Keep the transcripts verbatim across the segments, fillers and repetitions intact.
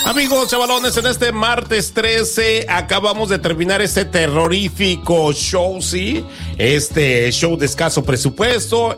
Amigos chavalones, en este martes trece acabamos de terminar este terrorífico show, ¿sí? Este show de escaso presupuesto.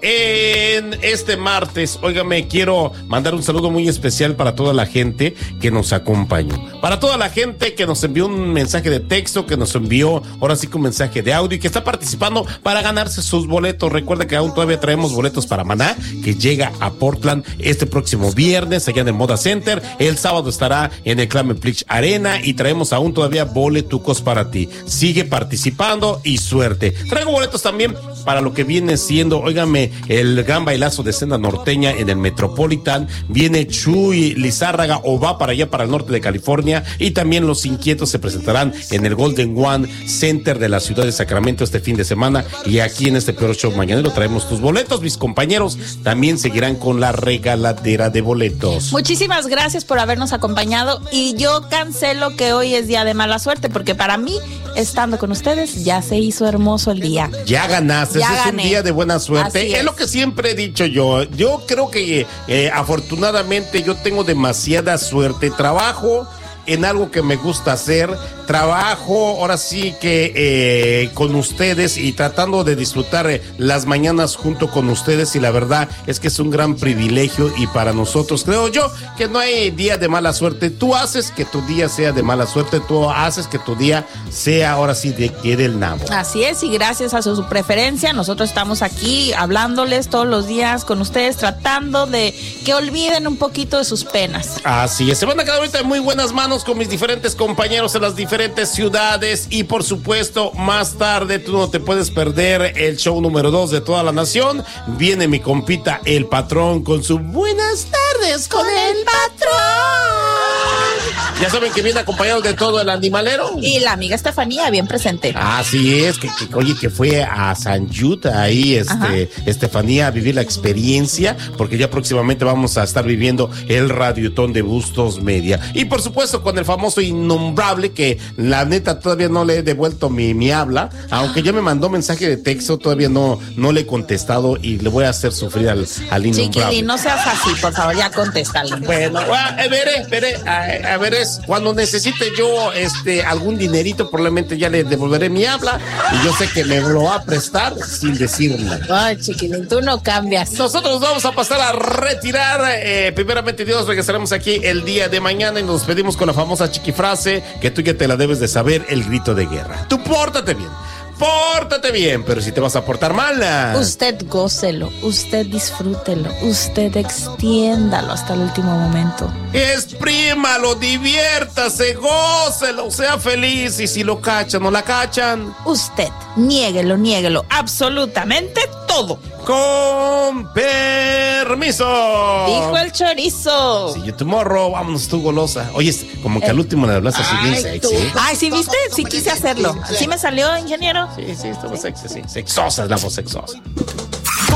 En este martes, óigame, quiero mandar un saludo muy especial para toda la gente que nos acompañó. Para toda la gente que nos envió un mensaje de texto, que nos envió ahora sí que un mensaje de audio y que está participando para ganarse sus boletos. Recuerda que aún todavía traemos boletos para Maná, que llega a Portland este próximo viernes allá en el Moda Center. El sábado estará en el Clamenplich Arena y traemos aún todavía boletucos para ti. Sigue participando y suerte. Traigo boletos también para lo que viene siendo, óigame, el gran bailazo de Senda Norteña en el Metropolitan. Viene Chuy Lizárraga o va para allá para el norte de California, y también Los Inquietos se presentarán en el Golden One Center de la ciudad de Sacramento este fin de semana. Y aquí en este peor show mañanero traemos tus boletos. Mis compañeros también seguirán con la regaladera de boletos. Muchísimas gracias por habernos acompañado, y yo cancelo que hoy es día de mala suerte, porque para mí, estando con ustedes, ya se hizo hermoso el día. Ya ganaste, ya es gané. Un día de buena suerte. Es. es lo que siempre he dicho yo. Yo creo que eh, afortunadamente yo tengo demasiada suerte. Trabajo en algo que me gusta hacer, trabajo ahora sí que eh, con ustedes y tratando de disfrutar eh, las mañanas junto con ustedes, y la verdad es que es un gran privilegio, y para nosotros creo yo que no hay día de mala suerte. Tú haces que tu día sea de mala suerte, tú haces que tu día sea ahora sí de que del nabo. Así es, y gracias a su preferencia nosotros estamos aquí hablándoles todos los días con ustedes, tratando de que olviden un poquito de sus penas. Así es, se van a quedar ahorita en muy buenas manos con mis diferentes compañeros en las diferentes ciudades, y por supuesto más tarde tú no te puedes perder el show número dos de toda la nación. Viene mi compita El Patrón con su Buenas tardes con el Patrón. Ya saben que viene acompañado de todo el animalero. Y la amiga Estefanía, bien presente. Así es, que, que oye, que fue a San Yuta ahí, este, Estefanía, a vivir la experiencia, porque ya próximamente vamos a estar viviendo el Radiotón de Bustos Media. Y por supuesto con el famoso innombrable, que la neta todavía no le he devuelto mi, mi habla, aunque ya me mandó mensaje de texto, todavía no, no le he contestado, y le voy a hacer sufrir al, al innombrable. Chiquili, no seas así, por favor, ya contéstale. Bueno, a, a ver, a ver, a, a ver, es, cuando necesite yo este algún dinerito, probablemente ya le devolveré mi habla, y yo sé que me lo va a prestar sin decirle. Ay, chiquilín, tú no cambias. Nosotros vamos a pasar a retirar, eh, primeramente Dios, regresaremos aquí el día de mañana y nos despedimos con la famosa chiquifrase que tú ya te la debes de saber, el grito de guerra. Tú pórtate bien. Pórtate bien, pero si te vas a portar mal, usted gócelo, usted disfrútelo, usted extiéndalo hasta el último momento. Exprímalo, diviértase, gócelo, sea feliz, y si lo cachan o la cachan, usted niéguelo, niéguelo, absolutamente todo. Con permiso. Dijo el chorizo. See you tomorrow. Vámonos tú, golosa. Oye, como que eh. al último le hablas así bien sexy. Ay, ¿sí viste? Sí quise hacerlo. ¿Sí me salió, ingeniero? Sí, sí, estuvo sexy, sí. Sexosa es la voz, sexosa.